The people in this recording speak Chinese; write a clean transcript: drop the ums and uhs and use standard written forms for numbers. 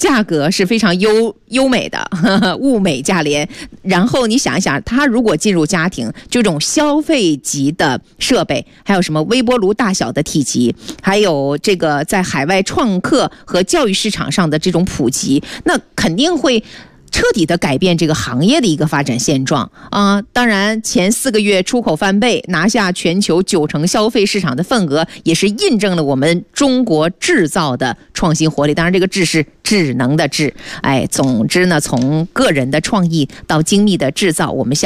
价格是非常优美的，物美价廉。然后你想一想，它如果进入家庭，这种消费级的设备，还有什么微波炉大小的体积，还有这个在海外创客和教育市场上的这种普及，那肯定会彻底的改变这个行业的一个发展现状啊！当然，前4个月出口翻倍，拿下全球90%消费市场的份额，也是印证了我们中国制造的创新活力。当然，这个智是智能的智，总之呢，从个人的创意到精密的制造，我们